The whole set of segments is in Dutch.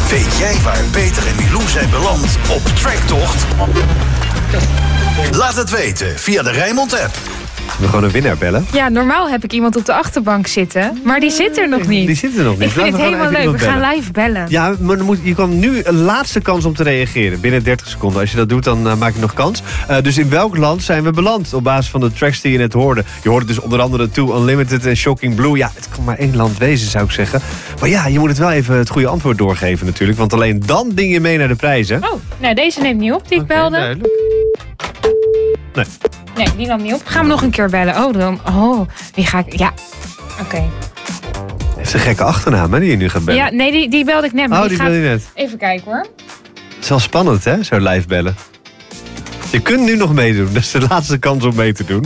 Weet jij waar Peter en Milou zijn beland op Tracktocht? Laat het weten via de Rijnmond-app. We gewoon een winnaar bellen. Ja, normaal heb ik iemand op de achterbank zitten. Maar die zit er nog niet. Die zit er nog niet. Ik vind het helemaal leuk. We gaan live bellen. Ja, maar je kan nu een laatste kans om te reageren. Binnen 30 seconden. Als je dat doet, dan maak je nog kans. Dus in welk land zijn we beland? Op basis van de tracks die je net hoorde. Je hoorde dus onder andere Too Unlimited en Shocking Blue. Ja, het kan maar één land wezen, zou ik zeggen. Maar ja, je moet het wel even het goede antwoord doorgeven natuurlijk. Want alleen dan ding je mee naar de prijzen. Oh, nou deze neemt niet op die ik belde. Duidelijk. Nee, die nam niet op. Gaan we nog een keer bellen. Wie ga ik... Ja, oké. Heeft een gekke achternaam, hè, die je nu gaat bellen. Ja, nee, die belde ik net. Maar die belde je net. Even kijken, hoor. Het is wel spannend, hè, zo live bellen. Je kunt nu nog meedoen. Dat is de laatste kans om mee te doen.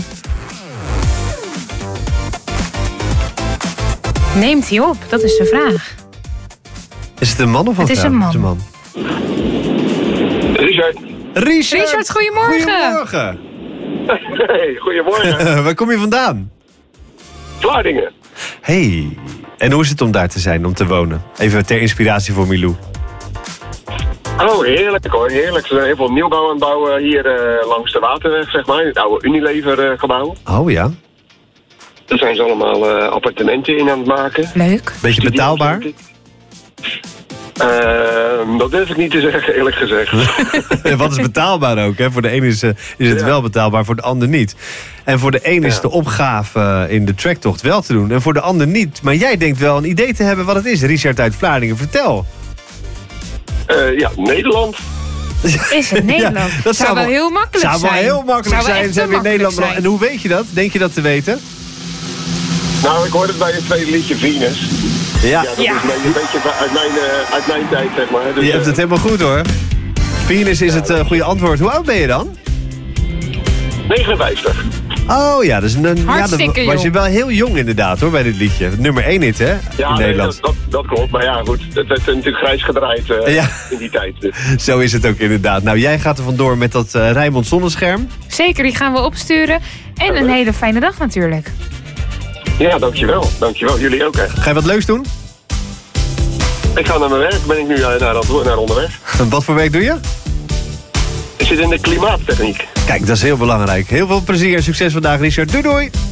Neemt hij op? Dat is de vraag. Is het een man of een vrouw? Het is een man. Richard, goedemorgen. Goedemorgen. Hey, goedemorgen. Waar kom je vandaan? Vlaardingen. Hey, en hoe is het om daar te zijn, om te wonen? Even ter inspiratie voor Milou. Oh, heerlijk hoor, heerlijk. Ze zijn heel veel nieuwbouw aan het bouwen hier langs de Waterweg, zeg maar. Het oude Unilever gebouw. Oh ja. Daar zijn ze allemaal appartementen in aan het maken. Leuk. Beetje betaalbaar? Dat durf ik niet te zeggen, eerlijk gezegd. Wat is betaalbaar ook, hè? Voor de een is het wel betaalbaar, voor de ander niet. En voor de een is de opgave in de tracktocht wel te doen en voor de ander niet. Maar jij denkt wel een idee te hebben wat het is. Richard uit Vlaardingen, vertel. Nederland. Is het Nederland? Dat zou wel heel makkelijk zijn. Zou wel heel makkelijk zijn. Zijn we in Nederland. En hoe weet je dat? Denk je dat te weten? Nou, ik hoorde het bij het tweede liedje Venus. Ja. Dat is een beetje uit mijn tijd, zeg maar. Dus, je hebt het helemaal goed, hoor. Venus is het goede antwoord. Hoe oud ben je dan? 59. Oh ja, dus dan was je jong. wel heel jong inderdaad, hoor, bij dit liedje. Nummer 1 hit, hè, in Nederland. Dat klopt, maar ja, goed. Het heeft natuurlijk grijs gedraaid in die tijd. Dus. Zo is het ook inderdaad. Nou, jij gaat er vandoor met dat Rijnmond zonnescherm. Zeker, die gaan we opsturen. En een hele fijne dag natuurlijk. Ja, dankjewel. Dankjewel. Jullie ook, hè. Ga je wat leuks doen? Ik ga naar mijn werk. Ben ik nu naar onderweg. Wat voor werk doe je? Ik zit in de klimaattechniek. Kijk, dat is heel belangrijk. Heel veel plezier en succes vandaag, Richard. Doei doei!